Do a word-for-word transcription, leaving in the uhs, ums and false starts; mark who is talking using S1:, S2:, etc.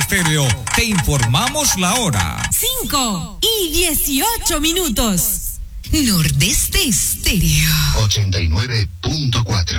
S1: Estéreo, te informamos la hora.
S2: cinco y dieciocho minutos.
S3: Nordeste Estéreo
S4: ochenta y nueve punto cuatro.